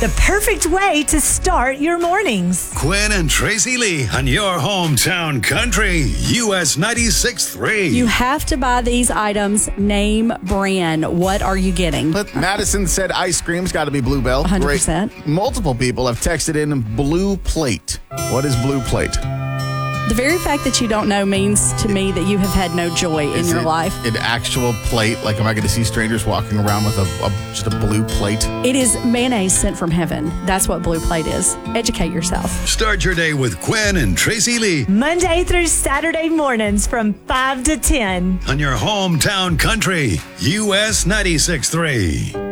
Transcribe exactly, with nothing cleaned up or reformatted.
the perfect way to start your mornings. Quinn and Tracy Lee on your hometown country, U S ninety-six point three. You have to buy these items name brand. What are you getting? But Madison said ice cream's got to be Bluebell. one hundred percent. Great. Multiple people have texted in Blue Plate. What is Blue Plate? The very fact that you don't know means to me that you have had no joy in Is your it life. An actual plate? Like, am I going to see strangers walking around with a, a just a blue plate? It is mayonnaise sent from heaven. That's what Blue Plate is. Educate yourself. Start your day with Quinn and Tracy Lee Monday through Saturday mornings from five to ten. on your hometown country, U S ninety-six point three.